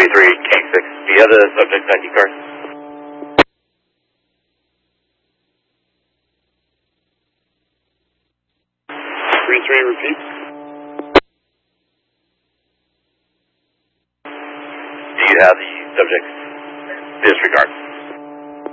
3, King 6. Do you have the subject's ID card? 3, repeat. Do you have the subject's disregard?